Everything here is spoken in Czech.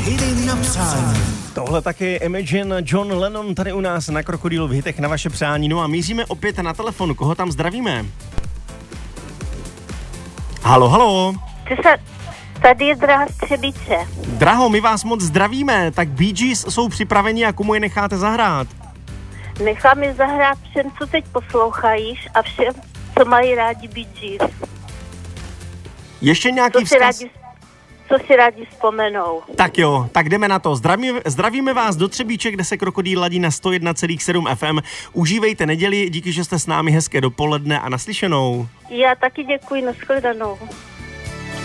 hity na přání. Tohle taky Imagine, John Lennon tady u nás na Krokodýlu v hitech na vaše přání. No a míříme opět na telefon. Koho tam zdravíme? Halo, halo. Tady je Draha z Třebíče. Draho, my vás moc zdravíme. Tak Bee Gees jsou připraveni a komu je necháte zahrát? Nechám je zahrát všem, co teď poslouchají a všem, co mají rádi Bee Gees. Ještě nějaký vzkaz? Co si rádi vzpomenou. Tak jo, tak jdeme na to. Zdravíme vás do Třebíče, kde se Krokodýl ladí na 101,7 FM. Užívejte neděli, díky, že jste s námi, hezké dopoledne a naslyšenou. Já taky děkuji, nashledanou.